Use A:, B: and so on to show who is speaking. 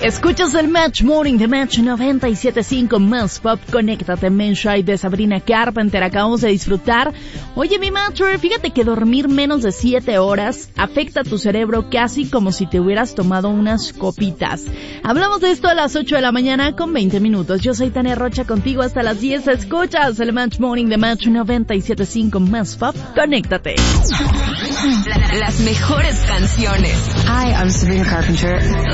A: Escuchas el Match Morning de Match 97.5 más pop. Conéctate, Menshai de Sabrina Carpenter. Acabamos de disfrutar. Oye, mi Matcher, fíjate que dormir menos de 7 horas afecta a tu cerebro casi como si te hubieras tomado unas copitas. Hablamos de esto a las 8 de la mañana con 20 minutos. Yo soy Tania Rocha, contigo hasta las 10. Escuchas el Match Morning de Match 97.5 más pop. Conéctate.
B: Las mejores canciones.
C: Hi, I'm Sabrina Carpenter.